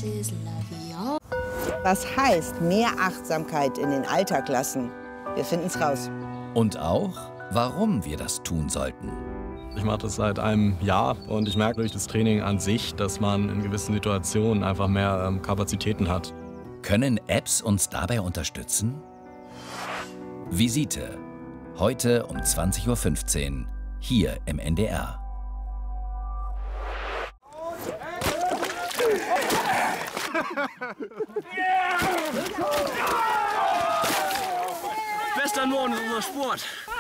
Was heißt mehr Achtsamkeit in den Alltag lassen? Wir finden es raus. Und auch, warum wir das tun sollten. Ich mache das seit einem Jahr und ich merke durch das Training an sich, dass man in gewissen Situationen einfach mehr Kapazitäten hat. Können Apps uns dabei unterstützen? Visite. Heute um 20:15 Uhr hier im NDR. Western Norden ist unser Sport.